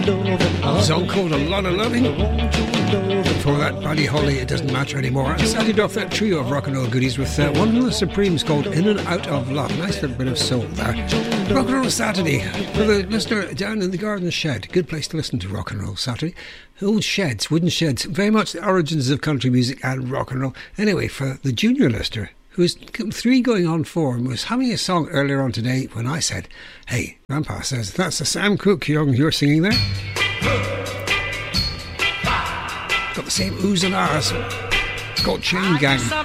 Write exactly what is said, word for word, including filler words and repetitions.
A song called A Lot of Loving. Before that, Buddy Holly, It Doesn't Matter Anymore. And started off that trio of rock and roll goodies with uh, one of the Supremes called In and Out of Love. Nice little bit of soul there. Rock and Roll Saturday for the listener down in the garden shed. Good place to listen to Rock and Roll Saturday. Old sheds, wooden sheds, very much the origins of country music and rock and roll. Anyway, for the junior listener, who's three going on four and was humming a song earlier on today when I said, hey, Grandpa says, that's the Sam Cooke young you're singing there. Got the same oohs and ahs. It's called Chain Gang.